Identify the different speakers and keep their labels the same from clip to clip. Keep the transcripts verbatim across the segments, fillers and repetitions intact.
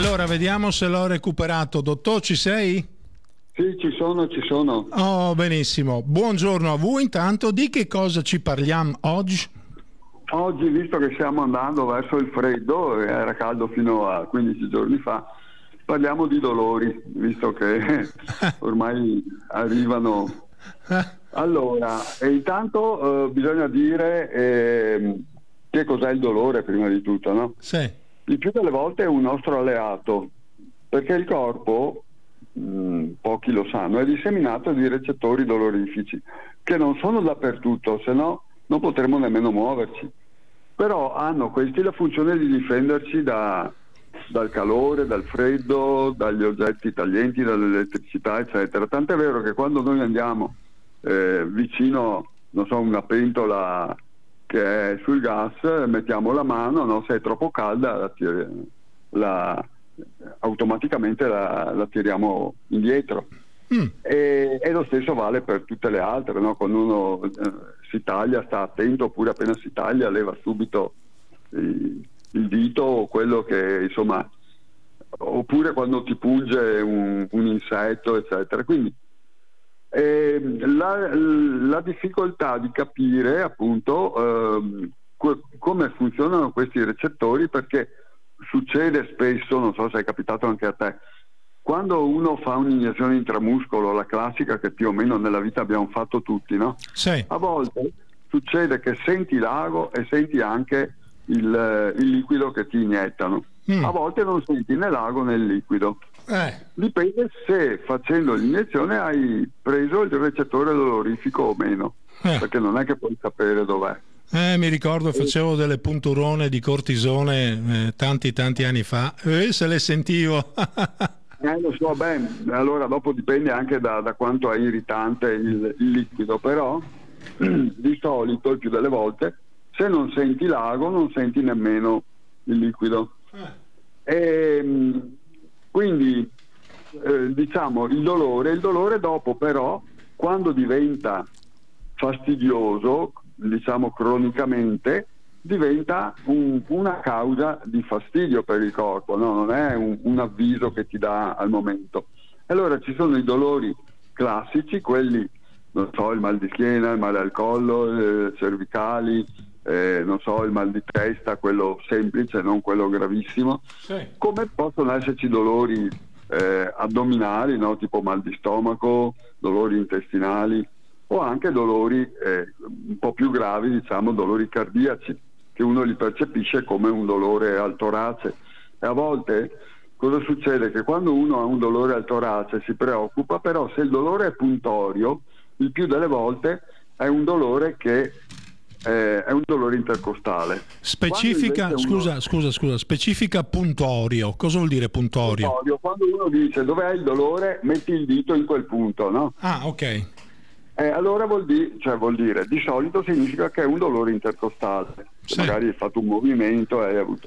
Speaker 1: Allora, vediamo se l'ho recuperato. Dottor, ci sei?
Speaker 2: Sì, ci sono, ci sono.
Speaker 1: Oh, benissimo. Buongiorno a voi. Intanto, di che cosa ci parliamo oggi?
Speaker 2: Oggi, visto che stiamo andando verso il freddo, era caldo fino a quindici giorni fa, parliamo di dolori, visto che ormai arrivano. Allora, e intanto eh, bisogna dire eh, che cos'è il dolore prima di tutto, no?
Speaker 1: Sì.
Speaker 2: Il più delle volte è un nostro alleato, perché il corpo, mh, pochi lo sanno, è disseminato di recettori dolorifici, che non sono dappertutto, se no non potremmo nemmeno muoverci. Però hanno questi la funzione di difenderci da, dal calore, dal freddo, dagli oggetti taglienti, dall'elettricità, eccetera. Tant'è vero che quando noi andiamo eh, vicino, non so, una pentola che è sul gas, mettiamo la mano, no? Se è troppo calda la tiri- la, automaticamente la, la tiriamo indietro. Mm. E, e lo stesso vale per tutte le altre, no? Quando uno eh, si taglia, sta attento, oppure appena si taglia leva subito il, il dito o quello che, insomma, oppure quando ti punge un, un insetto, eccetera. Quindi Eh, la, la difficoltà di capire appunto eh, co- come funzionano questi recettori, perché succede spesso, non so se è capitato anche a te, quando uno fa un'iniezione intramuscolo, la classica che più o meno nella vita abbiamo fatto tutti, no?
Speaker 1: Sì.
Speaker 2: A volte succede che senti l'ago e senti anche il, il liquido che ti iniettano. Mm. A volte non senti né l'ago né il liquido. Eh. Dipende se facendo l'iniezione hai preso il recettore dolorifico o meno, eh. perché non è che puoi sapere dov'è.
Speaker 1: Eh, mi ricordo, facevo delle punturone di cortisone eh, tanti tanti anni fa, e se le sentivo.
Speaker 2: eh, lo so, beh, allora dopo dipende anche da, da quanto è irritante il, il liquido, però di solito, il più delle volte, se non senti l'ago non senti nemmeno il liquido. Eh. E, quindi eh, diciamo il dolore, il dolore dopo però, quando diventa fastidioso, diciamo cronicamente, diventa un, una causa di fastidio per il corpo, no? Non è un, un avviso che ti dà al momento. Allora ci sono i dolori classici, quelli, non so, il mal di schiena, il male al collo, eh, cervicali, eh, non so, il mal di testa, quello semplice, non quello gravissimo. Sì. Come possono esserci dolori eh, addominali, no? Tipo mal di stomaco, dolori intestinali, o anche dolori eh, un po' più gravi, diciamo dolori cardiaci, che uno li percepisce come un dolore al torace. E a volte cosa succede? Che quando uno ha un dolore al torace si preoccupa, però se il dolore è puntorio, il più delle volte è un dolore che eh, è un dolore intercostale.
Speaker 1: Specifica, uno... scusa, scusa, scusa, specifica puntorio. Cosa vuol dire puntorio?
Speaker 2: Puntorio, quando uno dice dov'è il dolore, metti il dito in quel punto, no?
Speaker 1: Ah, ok.
Speaker 2: Eh, allora vuol dire, cioè vuol dire, di solito significa che è un dolore intercostale. Sì. Magari hai fatto un movimento e hai avuto.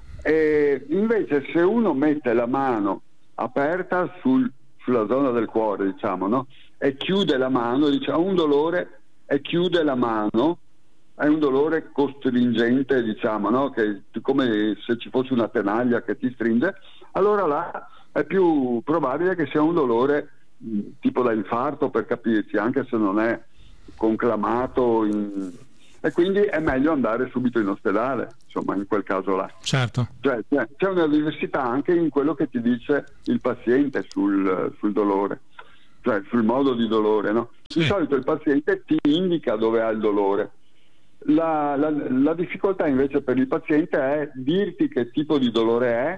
Speaker 2: E invece se uno mette la mano aperta sul, sulla zona del cuore, diciamo, no? E chiude la mano, dice ha un dolore e chiude la mano, è un dolore costringente, diciamo, no? Che come se ci fosse una tenaglia che ti stringe, allora là è più probabile che sia un dolore mh, tipo da infarto, per capirci, anche se non è conclamato in... e quindi è meglio andare subito in ospedale, insomma, in quel caso là.
Speaker 1: Certo.
Speaker 2: Cioè, c'è una diversità anche in quello che ti dice il paziente sul, sul dolore, cioè sul modo di dolore, no? Sì. Di solito il paziente ti indica dove ha il dolore. La, la, la difficoltà invece per il paziente è dirti che tipo di dolore è.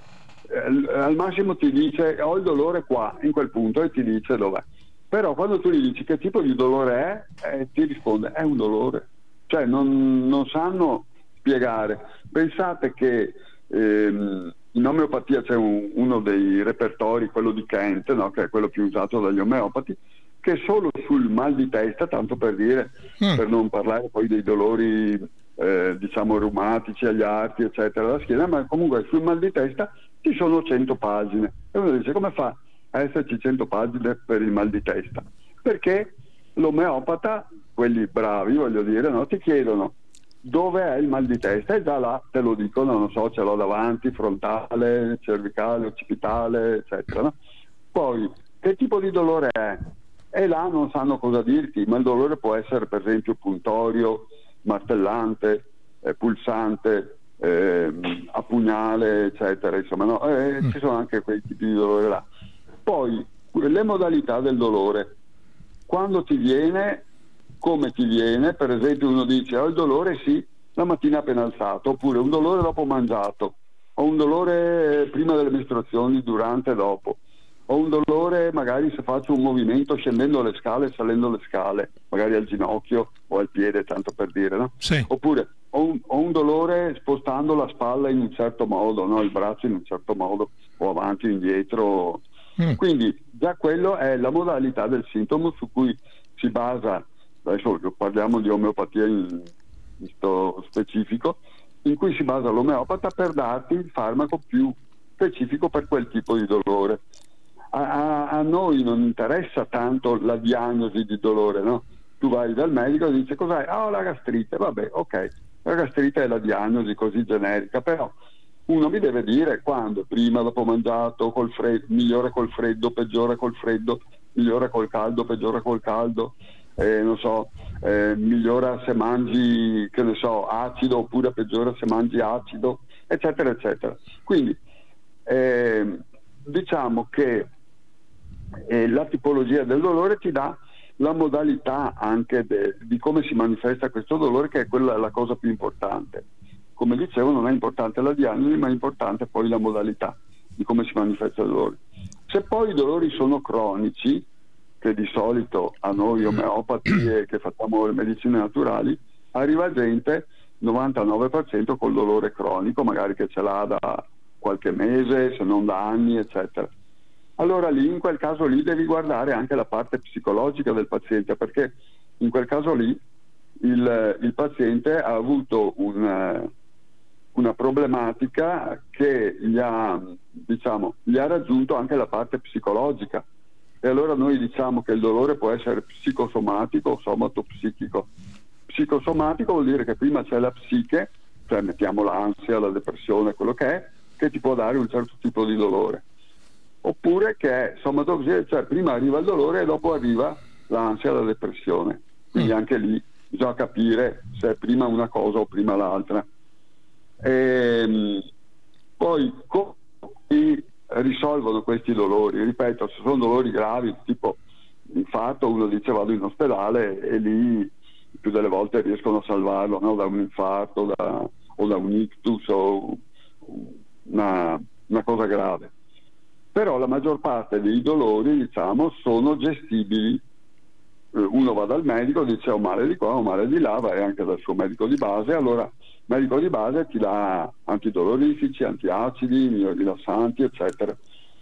Speaker 2: Eh, al massimo ti dice ho il dolore qua, in quel punto, e ti dice dov'è. Però quando tu gli dici che tipo di dolore è, eh, ti risponde è un dolore. Cioè non, non sanno spiegare. Pensate che ehm, in omeopatia c'è un, uno dei repertori, quello di Kent, no? Che è quello più usato dagli omeopati, che solo sul mal di testa, tanto per dire, mm. per non parlare poi dei dolori eh, diciamo reumatici agli arti, eccetera, la schiena, ma comunque sul mal di testa ci sono cento pagine. E uno dice come fa a esserci cento pagine per il mal di testa? Perché l'omeopata, quelli bravi voglio dire, no, ti chiedono dove è il mal di testa, e già là te lo dicono, non so, ce l'ho davanti, frontale, cervicale, occipitale, eccetera, no? Poi, che tipo di dolore è? E là non sanno cosa dirti, ma il dolore può essere per esempio puntorio, martellante, eh, pulsante, eh, a pugnale, eccetera, insomma, no? eh, mm. Ci sono anche quei tipi di dolore là. Poi, le modalità del dolore, quando ti viene, come ti viene. Per esempio uno dice ho il dolore sì la mattina appena alzato, oppure un dolore dopo mangiato, ho un dolore prima delle mestruazioni, durante e dopo, ho un dolore magari se faccio un movimento scendendo le scale, salendo le scale, magari al ginocchio o al piede, tanto per dire, no?
Speaker 1: Sì.
Speaker 2: Oppure ho un, ho un dolore spostando la spalla in un certo modo, no? Il braccio in un certo modo, o avanti o indietro. Mm. Quindi già quello è la modalità del sintomo su cui si basa. Adesso parliamo di omeopatia in, in sto specifico, in cui si basa l'omeopata per darti il farmaco più specifico per quel tipo di dolore. A, a, a noi non interessa tanto la diagnosi di dolore, no? Tu vai dal medico e dici cos'hai? Ah, ho la gastrite, vabbè, ok, la gastrite è la diagnosi così generica, però uno mi deve dire quando, prima, dopo mangiato, col freddo, migliore col freddo, peggiore col freddo, migliore col caldo, peggiore col caldo. Eh, non so, eh, migliora se mangi, che ne so, acido, oppure peggiora se mangi acido, eccetera, eccetera. Quindi eh, diciamo che eh, la tipologia del dolore ti dà la modalità anche de, di come si manifesta questo dolore, che è quella la cosa più importante. Come dicevo, non è importante la diagnosi, ma è importante poi la modalità di come si manifesta il dolore. Se poi i dolori sono cronici, che di solito a noi omeopati e che facciamo le medicine naturali, arriva gente novantanove per cento col dolore cronico, magari che ce l'ha da qualche mese, se non da anni, eccetera. Allora lì, in quel caso lì, devi guardare anche la parte psicologica del paziente, perché in quel caso lì il, il paziente ha avuto un, una problematica che gli ha, diciamo, gli ha raggiunto anche la parte psicologica. E allora noi diciamo che il dolore può essere psicosomatico o somatopsichico. Psicosomatico vuol dire che prima c'è la psiche, cioè mettiamo l'ansia, la depressione, quello che è, che ti può dare un certo tipo di dolore. Oppure che è somatopsichico, cioè prima arriva il dolore e dopo arriva l'ansia, la depressione. Quindi mm. anche lì bisogna capire se è prima una cosa o prima l'altra. E, poi come risolvono questi dolori? Ripeto, se sono dolori gravi tipo infarto, uno dice vado in ospedale e lì più delle volte riescono a salvarlo, no? Da un infarto da, o da un ictus o una, una cosa grave. Però la maggior parte dei dolori, diciamo, sono gestibili. Uno va dal medico, dice ho male di qua, ho male di là, vai anche dal suo medico di base, allora il medico di base ti dà antidolorifici, antiacidi, rilassanti, eccetera.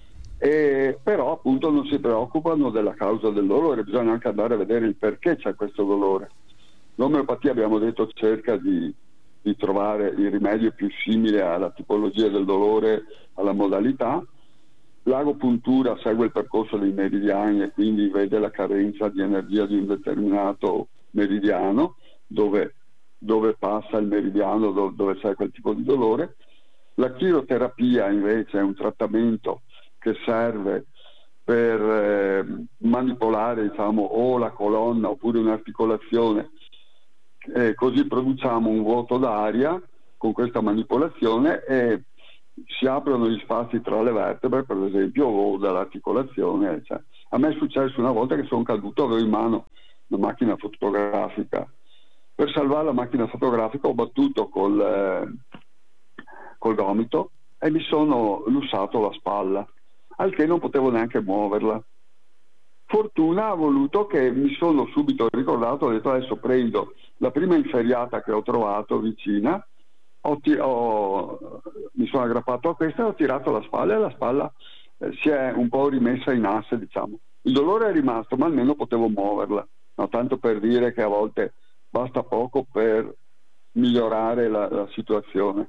Speaker 2: E però appunto non si preoccupano della causa del dolore, bisogna anche andare a vedere il perché c'è questo dolore. L'omeopatia, abbiamo detto, cerca di, di trovare il rimedio più simile alla tipologia del dolore, alla modalità. L'agopuntura segue il percorso dei meridiani e quindi vede la carenza di energia di un determinato meridiano, dove, dove passa il meridiano, dove, dove c'è quel tipo di dolore. La chiroterapia invece è un trattamento che serve per eh, manipolare, diciamo, o la colonna oppure un'articolazione, e così produciamo un vuoto d'aria con questa manipolazione e si aprono gli spazi tra le vertebre, per esempio, o dall'articolazione. Cioè. A me è successo una volta che sono caduto, avevo in mano una macchina fotografica. Per salvare la macchina fotografica ho battuto col, eh, col gomito e mi sono lussato la spalla, al che non potevo neanche muoverla. Fortuna ha voluto che mi sono subito ricordato, ho detto adesso prendo la prima inferriata che ho trovato vicina, Ho ti- ho, mi sono aggrappato a questa e ho tirato la spalla e la spalla eh, si è un po' rimessa in asse, diciamo. Il dolore è rimasto, ma almeno potevo muoverla, no? Tanto per dire che a volte basta poco per migliorare la, la situazione.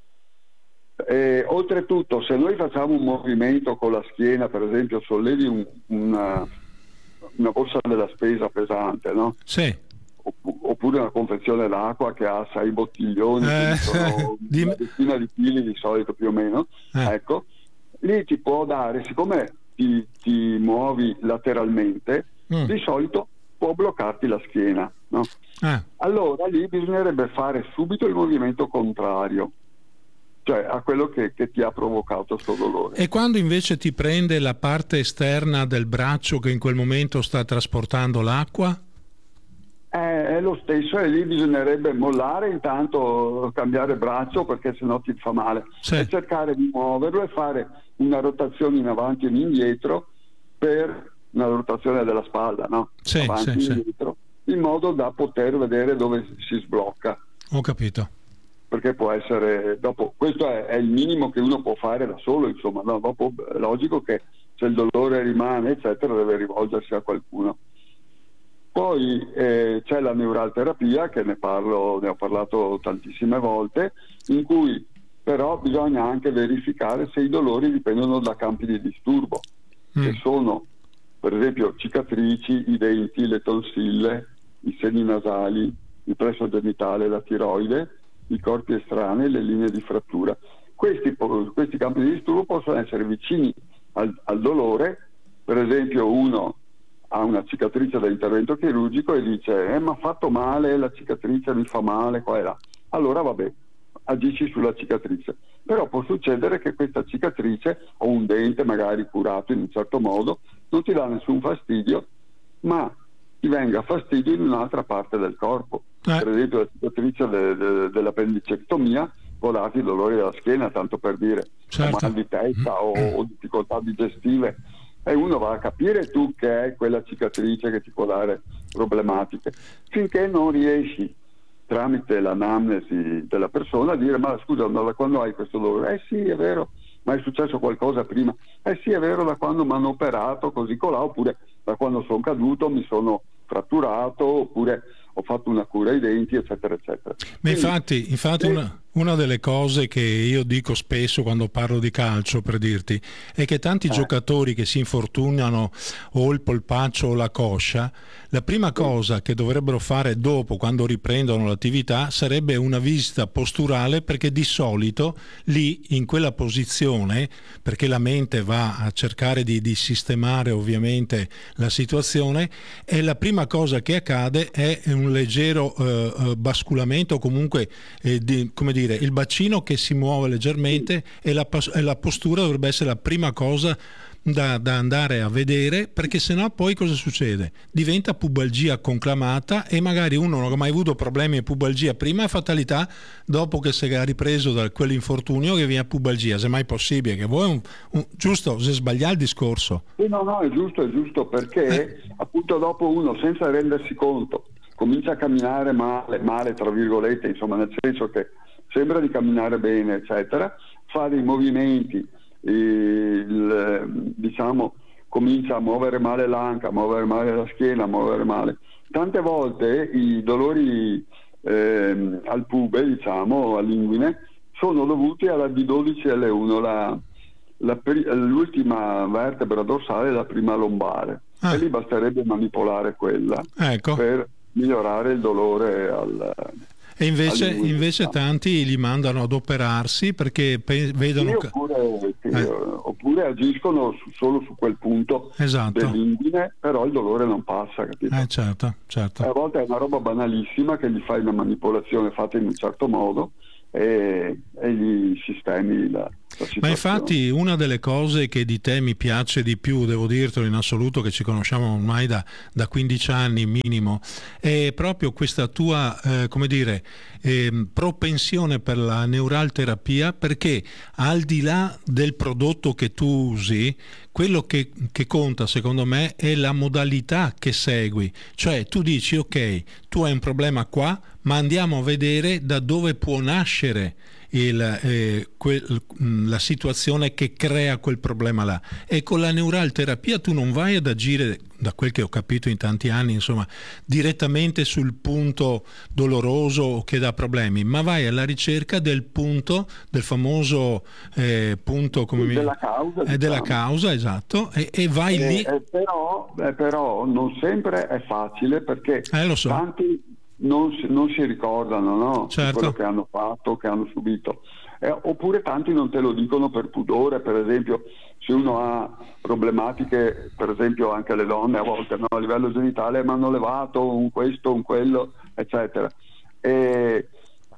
Speaker 2: E, oltretutto, se noi facciamo un movimento con la schiena, per esempio sollevi un, una, una borsa della spesa pesante, no?
Speaker 1: Sì.
Speaker 2: Opp- oppure una confezione d'acqua che ha sei bottiglioni,
Speaker 1: eh,
Speaker 2: sono
Speaker 1: di...
Speaker 2: una decina di chili di solito più o meno,
Speaker 1: eh.
Speaker 2: ecco, lì ti può dare, siccome ti, ti muovi lateralmente, mm. di solito può bloccarti la schiena, no? Eh. Allora lì bisognerebbe fare subito il movimento contrario, cioè a quello che, che ti ha provocato sto dolore.
Speaker 1: E quando invece ti prende la parte esterna del braccio che in quel momento sta trasportando l'acqua?
Speaker 2: È lo stesso, e lì bisognerebbe mollare, intanto cambiare braccio perché sennò ti fa male, sì. E cercare di muoverlo e fare una rotazione in avanti e in indietro, per una rotazione della spalla, no?
Speaker 1: Sì,
Speaker 2: avanti
Speaker 1: sì,
Speaker 2: e indietro, sì. In modo da poter vedere dove si sblocca.
Speaker 1: Ho capito.
Speaker 2: Perché può essere, dopo, questo è, è il minimo che uno può fare da solo, insomma, no? Dopo è logico che se il dolore rimane, eccetera, deve rivolgersi a qualcuno. Poi eh, c'è la neuralterapia, che ne parlo, ne ho parlato tantissime volte, in cui però bisogna anche verificare se i dolori dipendono da campi di disturbo, mm. che sono per esempio cicatrici, i denti, le tonsille, i seni nasali, il plesso genitale, la tiroide, i corpi estranei, le linee di frattura. Questi, questi campi di disturbo possono essere vicini al, al dolore. Per esempio uno ha una cicatrice da intervento chirurgico e dice eh, mi ha fatto male, la cicatrice mi fa male qua e là, allora vabbè, agisci sulla cicatrice. Però può succedere che questa cicatrice o un dente magari curato in un certo modo non ti dà nessun fastidio, ma ti venga fastidio in un'altra parte del corpo. Eh. Per esempio la cicatrice de, de, dell'appendicectomia può darti dolori alla schiena, tanto per dire, certo. o mal di testa o, o difficoltà digestive, e uno va a capire tu che è quella cicatrice che ti può dare problematiche, finché non riesci tramite l'anamnesi della persona a dire ma scusa, da quando hai questo dolore? Eh sì, è vero, ma è successo qualcosa prima? Eh sì, è vero, da quando mi hanno operato così colà, oppure da quando sono caduto mi sono fratturato, oppure ho fatto una cura ai denti, eccetera, eccetera.
Speaker 1: Ma infatti, infatti una, una delle cose che io dico spesso quando parlo di calcio, per dirti, è che tanti eh. giocatori che si infortunano o il polpaccio o la coscia, la prima cosa che dovrebbero fare dopo, quando riprendono l'attività, sarebbe una visita posturale, perché di solito lì, in quella posizione, perché la mente va a cercare di, di sistemare ovviamente la situazione, e la prima cosa che accade è un leggero eh, basculamento, o comunque eh, di, come dire, il bacino che si muove leggermente, e la, e la postura dovrebbe essere la prima cosa da, da andare a vedere, perché sennò poi cosa succede? Diventa pubalgia conclamata, e magari uno non ha mai avuto problemi di pubalgia prima, è fatalità dopo che si è ripreso da quell'infortunio che viene a pubalgia. Se mai possibile, che vuoi un, un, giusto, se sbaglia il discorso.
Speaker 2: Sì, no, no, è giusto, è giusto, perché eh. appunto dopo uno, senza rendersi conto, comincia a camminare male, male tra virgolette, insomma, nel senso che sembra di camminare bene, eccetera, fa dei movimenti, il, diciamo, comincia a muovere male l'anca, a muovere male la schiena, a muovere male. Tante volte i dolori eh, al pube, diciamo, all'inguine, sono dovuti alla D dodici L uno, la, la, l'ultima vertebra dorsale, la prima lombare, ah. e lì basterebbe manipolare quella, ecco, per migliorare il dolore al...
Speaker 1: E invece, invece tanti li mandano ad operarsi perché pe- vedono...
Speaker 2: Sì, oppure, sì, eh. oppure agiscono su, solo su quel punto, esatto, dell'inguine, però il dolore non passa, capito?
Speaker 1: Eh, certo, certo.
Speaker 2: A volte è una roba banalissima che gli fai una manipolazione fatta in un certo modo e, e gli sistemi la, la situazione.
Speaker 1: Ma infatti una delle cose che di te mi piace di più, devo dirtelo in assoluto, che ci conosciamo ormai da, da quindici anni minimo, è proprio questa tua, eh, come dire, eh, propensione per la neuralterapia, perché al di là del prodotto che tu usi, quello che, che conta secondo me è la modalità che segui. Cioè tu dici ok, tu hai un problema qua, ma andiamo a vedere da dove può nascere il, eh, quel, la situazione che crea quel problema là. E con la neuralterapia tu non vai ad agire, da quel che ho capito in tanti anni, insomma, direttamente sul punto doloroso che dà problemi, ma vai alla ricerca del punto, del famoso eh, punto come
Speaker 2: della
Speaker 1: mi...
Speaker 2: causa,
Speaker 1: eh,
Speaker 2: diciamo.
Speaker 1: della causa, esatto, e, e vai
Speaker 2: eh,
Speaker 1: lì.
Speaker 2: Eh, però, eh, però non sempre è facile, perché
Speaker 1: eh, lo so.
Speaker 2: tanti, non si, non si ricordano, no?
Speaker 1: Certo.
Speaker 2: Di quello che hanno fatto, che hanno subito. Eh, oppure tanti non te lo dicono per pudore, per esempio se uno ha problematiche, per esempio anche le donne a volte, no? A livello genitale, mi hanno levato un questo, un quello, eccetera. E,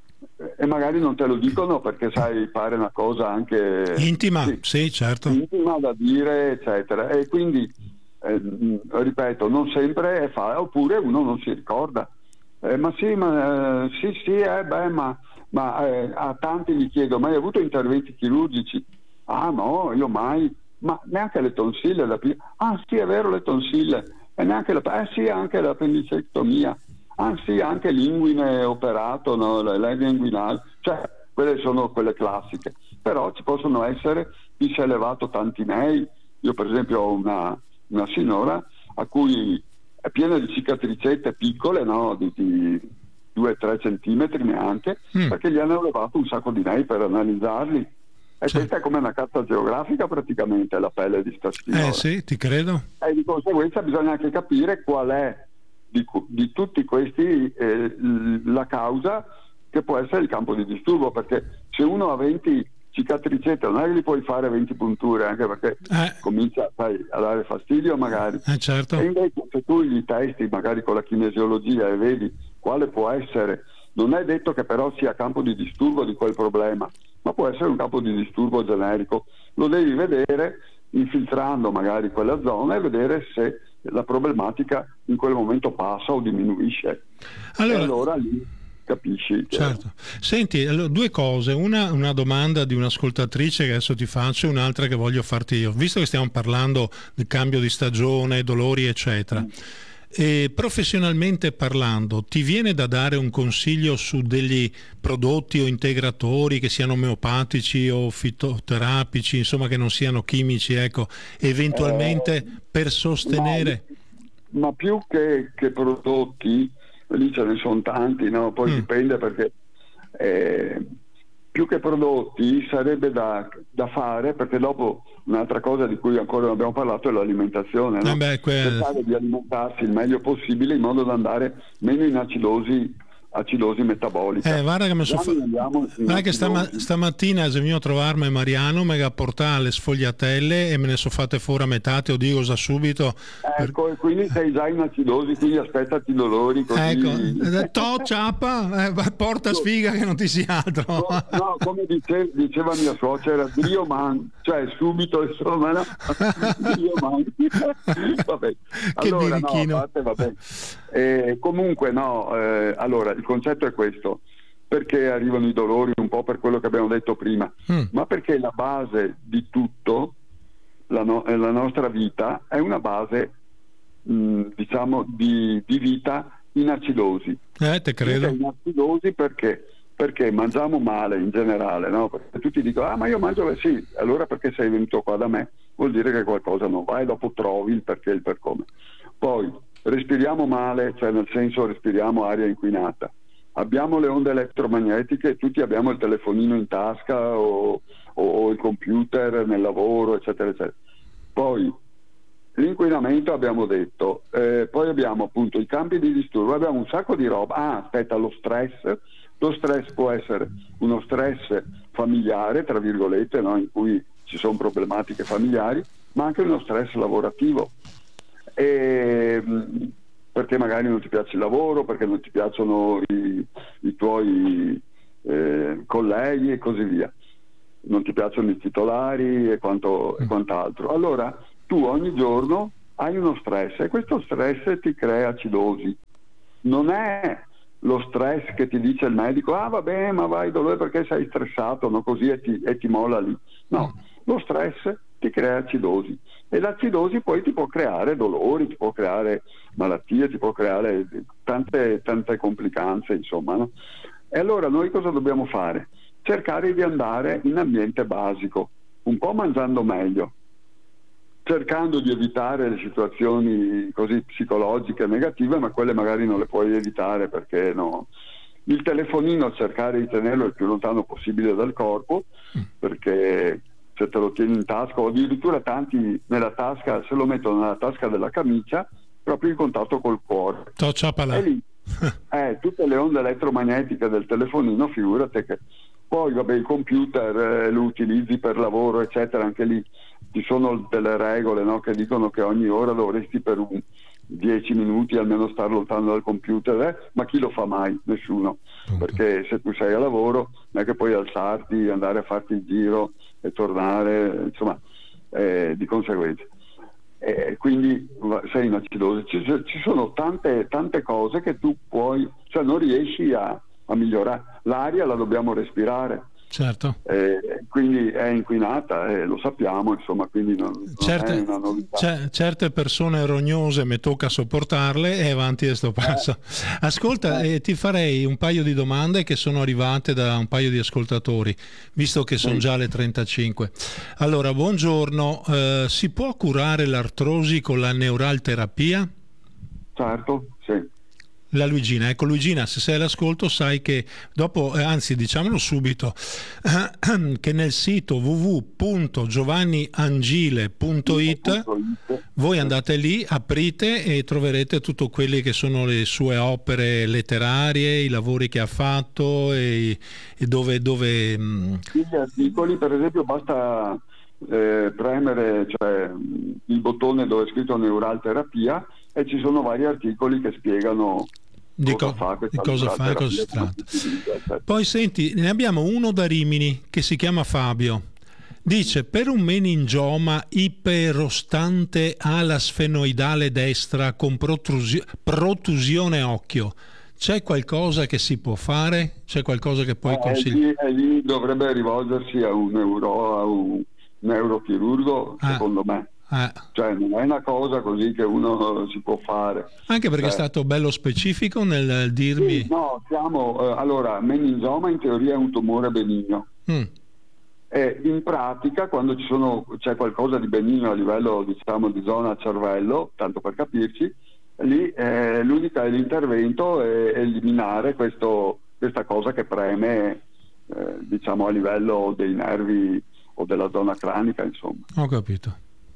Speaker 2: e magari non te lo dicono perché sai, pare una cosa anche
Speaker 1: intima,
Speaker 2: sì,
Speaker 1: sì, certo.
Speaker 2: intima da dire, eccetera. E quindi eh, ripeto, non sempre è fa, oppure uno non si ricorda. Eh, ma sì, ma eh, sì, sì, eh, beh, ma, ma eh, a tanti gli chiedo, ma hai avuto interventi chirurgici? Ah no, io mai, ma neanche le tonsille da prima. Ah sì, è vero, le tonsille, e neanche la, eh sì, anche l'appendicectomia. Ah sì, anche l'inguine operato, no? L'ernia inguinale, cioè quelle sono quelle classiche. Però ci possono essere chi si è levato tanti nei. Io per esempio ho una, una signora a cui è piena di cicatricette piccole, no? di, di due tre centimetri neanche, mm. perché gli hanno levato un sacco di nei per analizzarli. E sì. Questa è come una carta geografica praticamente, la pelle di sta signora.
Speaker 1: Eh sì, ti credo.
Speaker 2: E di conseguenza bisogna anche capire qual è di, di tutti questi eh, la causa che può essere il campo di disturbo, perché se uno ha venti cicatricette non è che gli puoi fare venti punture, anche perché eh. comincia sai, a dare fastidio magari.
Speaker 1: Eh, certo.
Speaker 2: E invece se tu gli testi magari con la kinesiologia e vedi quale può essere, non è detto che però sia campo di disturbo di quel problema, ma può essere un campo di disturbo generico. Lo devi vedere infiltrando magari quella zona e vedere se la problematica in quel momento passa o diminuisce. Allora, e allora lì capisci che...
Speaker 1: Certo. Senti, allora, due cose, una, una domanda di un'ascoltatrice che adesso ti faccio e un'altra che voglio farti io, visto che stiamo parlando del cambio di stagione, dolori eccetera. Mm. E professionalmente parlando, ti viene da dare un consiglio su degli prodotti o integratori che siano omeopatici o fitoterapici, insomma che non siano chimici, ecco, eventualmente eh, per sostenere?
Speaker 2: Ma, ma più che, che prodotti, lì ce ne sono tanti, no? Poi mm. dipende perché eh, più che prodotti sarebbe da, da fare, perché dopo un'altra cosa di cui ancora non abbiamo parlato è l'alimentazione, no?
Speaker 1: Eh beh, que...
Speaker 2: cercare di alimentarsi il meglio possibile in modo da andare meno in acidosi acidosi metabolica.
Speaker 1: Eh, guarda che, mi so fa... guarda che stama... stamattina è venuto a trovarmi Mariano, mi ha portato le sfogliatelle e me ne sono fatte fuori a metà, te lo dico già subito.
Speaker 2: Ecco, per... e quindi sei già in acidosi, quindi aspettati i dolori. Così...
Speaker 1: Ecco, to ciappa, eh, porta sfiga che non ti sia altro.
Speaker 2: No, no, come dice, diceva mia suocera, Dio man, cioè subito insomma, no? Dio man. Vabbè. Allora, che birichino. No, parte, vabbè. Eh, comunque no, eh, allora il concetto è questo: perché arrivano i dolori? Un po' per quello che abbiamo detto prima, mm. ma perché la base di tutto, la, no, la nostra vita è una base mh, diciamo di, di vita in acidosi.
Speaker 1: Eh, te credo.
Speaker 2: In acidosi perché? Perché mangiamo male in generale, no? Perché tutti dicono, ah ma io mangio, sì, allora perché sei venuto qua da me? Vuol dire che qualcosa non va e dopo trovi il perché e il per come. Poi respiriamo male, cioè nel senso respiriamo aria inquinata, abbiamo le onde elettromagnetiche, tutti abbiamo il telefonino in tasca o, o, o il computer nel lavoro, eccetera eccetera. Poi l'inquinamento abbiamo detto, eh, poi abbiamo appunto i campi di disturbo, abbiamo un sacco di roba. Ah, aspetta, lo stress. Lo stress può essere uno stress familiare, tra virgolette, no? In cui ci sono problematiche familiari, ma anche uno stress lavorativo. E, perché magari non ti piace il lavoro, perché non ti piacciono i, i tuoi eh, colleghi e così via, non ti piacciono i titolari e, quanto, e quant'altro. Allora tu ogni giorno hai uno stress e questo stress ti crea acidosi. Non è lo stress che ti dice il medico, ah vabbè ma vai dolore perché sei stressato, no? Così e ti, e ti molla lì. No, lo stress ti crea acidosi e l'acidosi poi ti può creare dolori, ti può creare malattie, ti può creare tante, tante complicanze, insomma, no? E allora noi cosa dobbiamo fare? Cercare di andare in ambiente basico, un po' mangiando meglio, cercando di evitare le situazioni così psicologiche negative, ma quelle magari non le puoi evitare perché no. Il telefonino cercare di tenerlo il più lontano possibile dal corpo, perché se te lo tieni in tasca, o addirittura tanti nella tasca, se lo mettono nella tasca della camicia, proprio in contatto col cuore.
Speaker 1: E lì,
Speaker 2: eh, tutte le onde elettromagnetiche del telefonino, figurate che poi vabbè il computer eh, lo utilizzi per lavoro eccetera, anche lì ci sono delle regole, no, che dicono che ogni ora dovresti per un dieci minuti almeno stare lontano dal computer, eh? Ma chi lo fa mai? Nessuno. Punto. Perché se tu sei a lavoro non è che puoi alzarti, andare a farti il giro e tornare, insomma, eh, di conseguenza. E quindi sei in acidosi. Ci, ci sono tante, tante cose che tu puoi, cioè non riesci a, a migliorare. L'aria la dobbiamo respirare.
Speaker 1: Certo.
Speaker 2: Eh, quindi è inquinata, eh, lo sappiamo, insomma, quindi non, non
Speaker 1: certe,
Speaker 2: è una novità.
Speaker 1: C- certe persone rognose mi tocca sopportarle e avanti a sto passo. Eh. Ascolta, eh. Eh, ti farei un paio di domande che sono arrivate da un paio di ascoltatori, visto che sono sì. già le trentacinque. Allora, buongiorno, eh, si può curare l'artrosi con la neuralterapia?
Speaker 2: Certo, sì.
Speaker 1: La Luigina, ecco Luigina, se sei all'ascolto sai che dopo, eh, anzi diciamolo subito, eh, che nel sito w w w punto giovanni angile punto i t voi andate lì, aprite e troverete tutto quelli che sono le sue opere letterarie, i lavori che ha fatto e, e dove... dove mh...
Speaker 2: Gli articoli, per esempio, basta eh, premere cioè, il bottone dove è scritto neuralterapia e ci sono vari articoli che spiegano
Speaker 1: di
Speaker 2: cosa
Speaker 1: co-
Speaker 2: fa questa
Speaker 1: di cosa fa e cosa si tratta. Poi senti, ne abbiamo uno da Rimini che si chiama Fabio. Dice: per un meningioma iperostante ala sfenoidale destra con protrusio- protusione occhio, c'è qualcosa che si può fare? C'è qualcosa che puoi
Speaker 2: eh,
Speaker 1: consigliare?
Speaker 2: E lì, lì dovrebbe rivolgersi a un neuro, a un neurochirurgo, ah. secondo me.
Speaker 1: Eh.
Speaker 2: Cioè non è una cosa così che uno si può fare,
Speaker 1: anche perché
Speaker 2: cioè,
Speaker 1: è stato bello specifico nel dirmi
Speaker 2: sì, no, siamo eh, allora meningioma in teoria è un tumore benigno mm. e in pratica quando ci sono, c'è qualcosa di benigno a livello diciamo di zona cervello, tanto per capirci, lì eh, l'unica è l'intervento è eliminare questo, questa cosa che preme eh, diciamo a livello dei nervi o della zona cranica, insomma.
Speaker 1: Ho capito.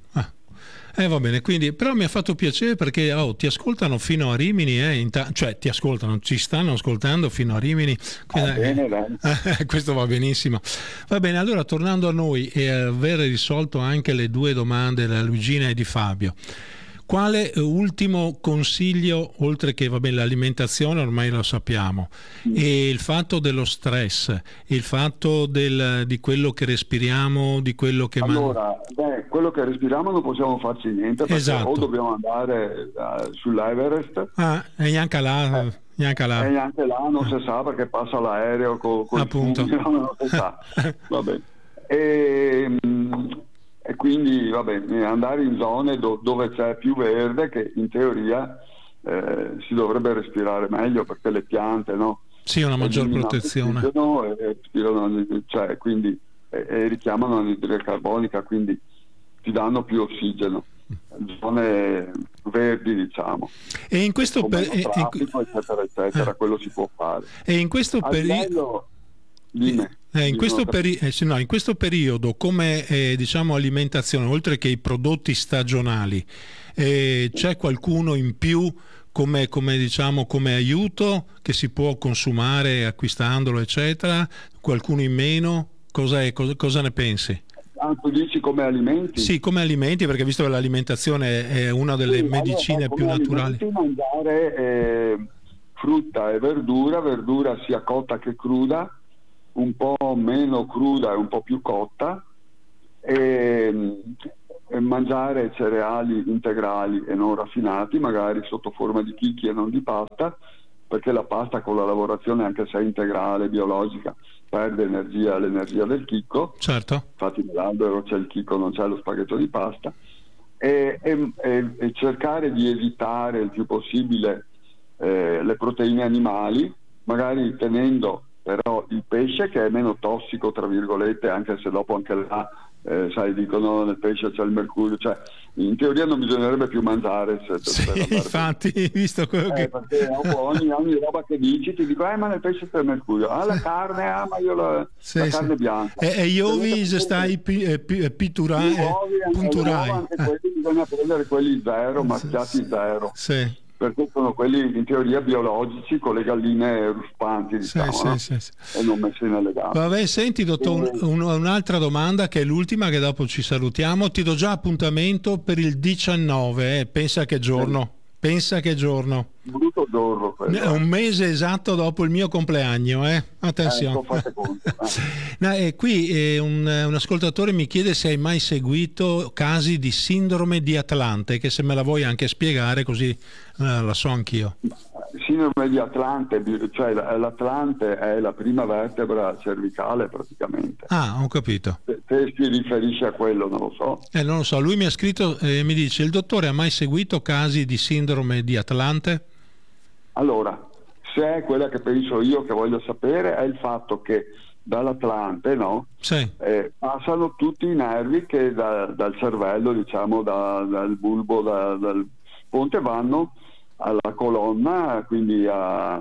Speaker 1: Eh va bene, quindi però mi ha fatto piacere perché oh, ti ascoltano fino a Rimini, eh, ta- cioè ti ascoltano, ci stanno ascoltando fino a Rimini. Quindi,
Speaker 2: ah, bene, bene.
Speaker 1: Eh, questo va benissimo. Va bene, allora tornando a noi e aver risolto anche le due domande della Luigina e di Fabio. Quale ultimo consiglio, oltre che vabbè, l'alimentazione ormai lo sappiamo, mm. e il fatto dello stress, il fatto del, di quello che respiriamo, di quello che
Speaker 2: allora, beh, quello che respiriamo non possiamo farci niente perché esatto. o dobbiamo andare uh, sull'Everest
Speaker 1: ah, e neanche là, eh, neanche là.
Speaker 2: e neanche là non ah. si sa perché passa l'aereo con, con
Speaker 1: appunto
Speaker 2: fumi, non si sa. Vabbè. E, e quindi vabbè, andare in zone do, dove c'è più verde che in teoria eh, si dovrebbe respirare meglio perché le piante no?
Speaker 1: Sì, una maggior protezione
Speaker 2: e, e, cioè, quindi, e, e richiamano l'anidride carbonica, quindi ti danno più ossigeno, zone verdi diciamo,
Speaker 1: e in questo
Speaker 2: per,
Speaker 1: per,
Speaker 2: traffico,
Speaker 1: in,
Speaker 2: eccetera eccetera eh, quello si può fare
Speaker 1: e in questo periodo Eh, in, questo peri- eh, no, in questo periodo come eh, diciamo alimentazione, oltre che i prodotti stagionali, eh, c'è qualcuno in più come, come diciamo come aiuto che si può consumare acquistandolo eccetera, qualcuno in meno? Cosa, è, cosa, cosa ne pensi?
Speaker 2: Ah, tu dici come alimenti?
Speaker 1: Sì, come alimenti, perché visto che l'alimentazione è una delle sì, medicine allora, più naturali.
Speaker 2: Mangiare eh, frutta e verdura, verdura sia cotta che cruda, un po' meno cruda e un po' più cotta, e, e mangiare cereali integrali e non raffinati, magari sotto forma di chicchi e non di pasta, perché la pasta con la lavorazione, anche se è integrale, biologica, perde energia, l'energia del chicco.
Speaker 1: Certo.
Speaker 2: Infatti nell'albero c'è il chicco, non c'è lo spaghetto di pasta, e, e, e cercare di evitare il più possibile eh, le proteine animali, magari tenendo però il pesce che è meno tossico tra virgolette, anche se dopo anche là eh, sai dicono nel pesce c'è il mercurio, cioè in teoria non bisognerebbe più mangiare se,
Speaker 1: sì, per infatti per... visto quello
Speaker 2: eh,
Speaker 1: che
Speaker 2: perché ogni, ogni roba che dici ti dico eh ma nel pesce c'è il mercurio, ah la carne, ah ma io la,
Speaker 1: sì,
Speaker 2: la
Speaker 1: sì.
Speaker 2: carne bianca
Speaker 1: e, e gli uovi se stai pi, eh, pi, pitturai,
Speaker 2: gli uovi,
Speaker 1: punturai
Speaker 2: anche quelli bisogna prendere quelli zero, macchiati zero
Speaker 1: sì.
Speaker 2: perché sono quelli in teoria biologici con le galline ruspanti, diciamo,
Speaker 1: sì,
Speaker 2: no?
Speaker 1: sì, sì, sì.
Speaker 2: E non messe nelle gambe.
Speaker 1: Vabbè, senti dottor,
Speaker 2: E...
Speaker 1: un, un'altra domanda che è l'ultima, che dopo ci salutiamo. Ti do già appuntamento per il diciannove, eh? Pensa che giorno, pensa che giorno.
Speaker 2: Brutto giorno quello,
Speaker 1: È un mese esatto dopo il mio compleanno, eh? Attenzione.
Speaker 2: Ecco, fate conto, eh.
Speaker 1: No, e qui eh, un, un ascoltatore mi chiede se hai mai seguito casi di sindrome di Atlante, che se me la vuoi anche spiegare così eh, la so anch'io.
Speaker 2: Sindrome di Atlante, cioè l'Atlante è la prima vertebra cervicale praticamente.
Speaker 1: Ah, ho capito.
Speaker 2: Se, se si riferisce a quello, non lo so.
Speaker 1: Eh, non lo so, lui mi ha scritto e eh, mi dice: il dottore ha mai seguito casi di sindrome di Atlante?
Speaker 2: Allora, se è quella che penso io che voglio sapere, è il fatto che dall'Atlante, no?
Speaker 1: Sì.
Speaker 2: Eh, passano tutti i nervi che da, dal cervello, diciamo, da, dal bulbo, da, dal ponte, vanno alla colonna, quindi a,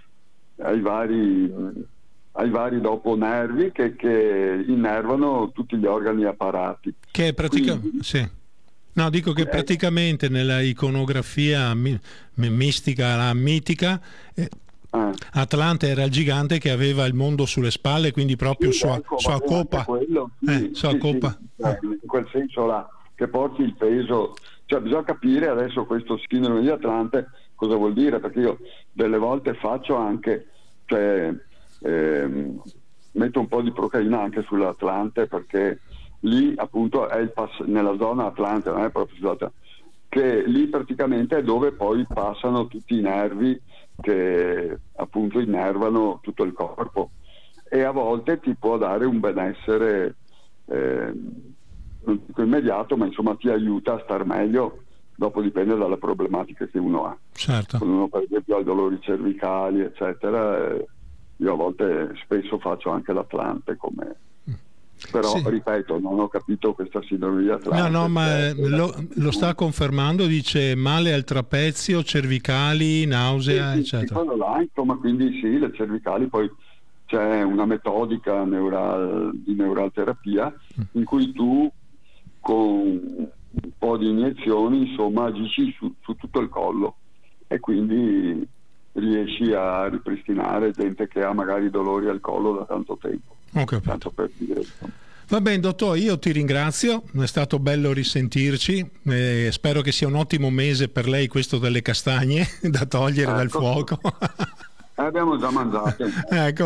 Speaker 2: ai vari ai vari dopo nervi che, che innervano tutti gli organi apparati.
Speaker 1: Che è praticamente...
Speaker 2: Quindi,
Speaker 1: sì. No, dico che praticamente nella iconografia mi, mistica, la mitica, eh,
Speaker 2: eh.
Speaker 1: Atlante era il gigante che aveva il mondo sulle spalle, quindi proprio
Speaker 2: sì,
Speaker 1: sua,
Speaker 2: ecco,
Speaker 1: sua coppa.
Speaker 2: Quello, sì,
Speaker 1: eh, sua
Speaker 2: sì,
Speaker 1: coppa.
Speaker 2: Sì, eh, in quel senso là, che porti il peso. Cioè bisogna capire adesso questo sindrome di Atlante cosa vuol dire, perché io delle volte faccio anche, cioè ehm, metto un po' di proteina anche sull'Atlante, perché lì appunto è il pass- nella zona Atlante, non è proprio sull'Atlante, che lì praticamente è dove poi passano tutti i nervi che appunto innervano tutto il corpo, e a volte ti può dare un benessere eh, non dico immediato, ma insomma ti aiuta a star meglio. Dopo dipende dalle problematiche che uno ha.
Speaker 1: Certo.
Speaker 2: Quando uno per esempio ha dolori cervicali eccetera, eh, io a volte spesso faccio anche l'Atlante come... però sì. Ripeto, non ho capito questa sindrome di Atlante.
Speaker 1: No, no, ma
Speaker 2: cioè,
Speaker 1: lo, lo sta confermando, dice male al trapezio, cervicali, nausea,
Speaker 2: sì, sì,
Speaker 1: eccetera.
Speaker 2: Sì, là, insomma, quindi sì, le cervicali, poi c'è una metodica neural, di neuralterapia mm. in cui tu con un po' di iniezioni insomma agisci su, su tutto il collo, e quindi riesci a ripristinare gente che ha magari dolori al collo da tanto tempo.
Speaker 1: Ho capito.
Speaker 2: Tanto per dire,
Speaker 1: va bene dottore, io ti ringrazio, è stato bello risentirci, eh, spero che sia un ottimo mese per lei questo delle castagne da togliere ecco. dal fuoco.
Speaker 2: Abbiamo già mangiato.
Speaker 1: Ecco,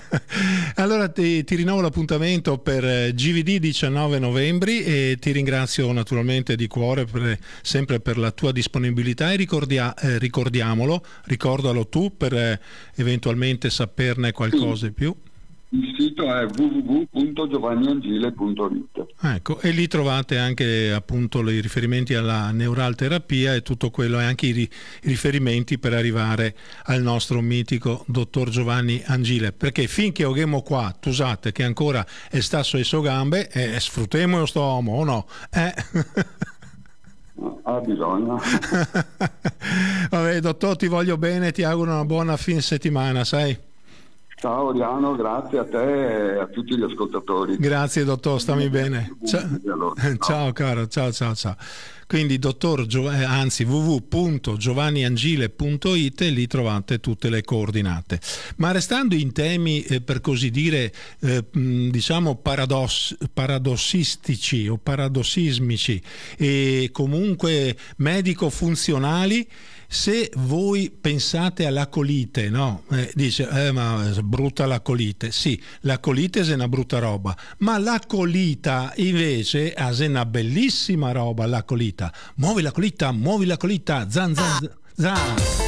Speaker 1: allora ti, ti rinnovo l'appuntamento per G V D diciannove novembre e ti ringrazio naturalmente di cuore per, sempre per la tua disponibilità, e ricordia, eh, ricordiamolo, ricordalo tu per eh, eventualmente saperne qualcosa di più.
Speaker 2: Il sito è w w w punto giovanni angile punto i t.
Speaker 1: Ecco, e lì trovate anche appunto i riferimenti alla neuralterapia e tutto quello, e anche i, ri- i riferimenti per arrivare al nostro mitico dottor Giovanni Angile, perché finché ogemo qua, tu usate che ancora è stasso e so gambe, eh, sfruttiamo questo uomo o no? Eh.
Speaker 2: Ha bisogno.
Speaker 1: Vabbè dottor, ti voglio bene, ti auguro una buona fine settimana, sai?
Speaker 2: Ciao Oriano, grazie a te e a tutti gli ascoltatori.
Speaker 1: Grazie dottor, stammi bene. Ciao, ciao caro, ciao ciao ciao. Quindi dottor Gio- eh, anzi w w w punto giovanni angile punto i t, e lì trovate tutte le coordinate. Ma restando in temi eh, per così dire eh, diciamo paradoss- paradossistici o paradossismici e comunque medico-funzionali, se voi pensate alla colite, no? Eh, dice, eh, ma brutta la colite. Sì, la colite è una brutta roba, ma la colita invece è una bellissima roba, la colita. Muovi la colita, muovi la colita, zan zan zan.